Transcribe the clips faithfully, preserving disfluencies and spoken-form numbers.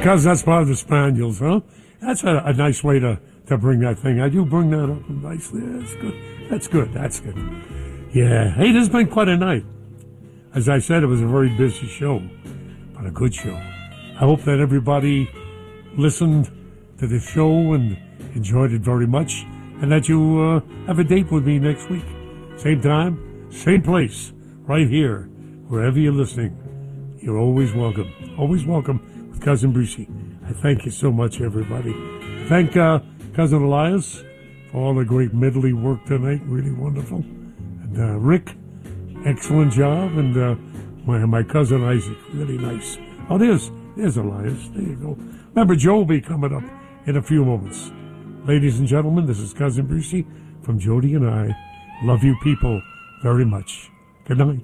Because that's part of the Spaniels, huh? That's a, a nice way to, to bring that thing out. You bring that up nicely. That's good. That's good. That's good. Yeah. Hey, this has been quite a night. As I said, it was a very busy show, but a good show. I hope that everybody listened to the show and enjoyed it very much, and that you uh, have a date with me next week. Same time, same place, right here, wherever you're listening. You're always welcome. Always welcome with Cousin Brucey. I thank you so much, everybody. Thank uh, Cousin Elias for all the great medley work tonight. Really wonderful. And uh, Rick, excellent job. And uh, my, my cousin Isaac, really nice. Oh, there's, there's Elias. There you go. Remember, Joe will be coming up in a few moments. Ladies and gentlemen, this is Cousin Brucey from Jody and I. Love you people very much. Good night.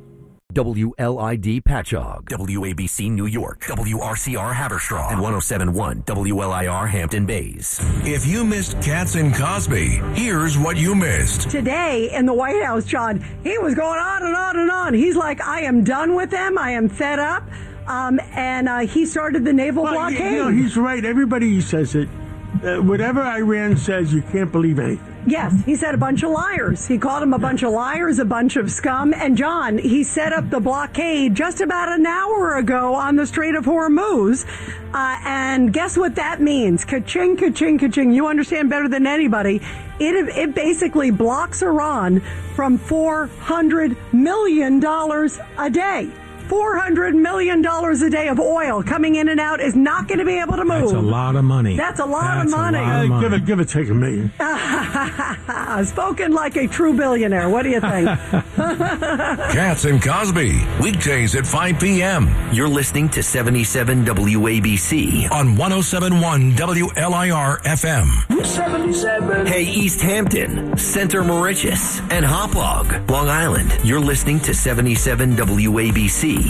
W L I D Patchogue, W A B C New York, W R C R Haverstraw, and one oh seven point one W L I R Hampton Bays. If you missed Katz and Cosby, here's what you missed. Today in the White House, John, he was going on and on and on. He's like, I am done with them. I am fed up. Um, and uh, he started the naval well, blockade. You know, he's right. Everybody says it. Uh, whatever Iran says, you can't believe anything. Yes, he said a bunch of liars. He called them a bunch of liars, a bunch of scum. And, John, he set up the blockade just about an hour ago on the Strait of Hormuz. Uh, and guess what that means? Ka-ching, ka-ching, ka-ching. You understand better than anybody. It, it basically blocks Iran from four hundred million dollars a day. four hundred million dollars a day of oil coming in and out is not going to be able to move. That's a lot of money. That's a lot That's of money. A lot of money. Uh, give it, give it, take a million. Spoken like a true billionaire. What do you think? Katz and Cosby, weekdays at five p.m. You're listening to seventy-seven W A B C on one oh seven point one W L I R F M. seventy-seven. Hey, East Hampton, Center Mauritius, and Hauppauge, Long Island. You're listening to seventy-seven W A B C.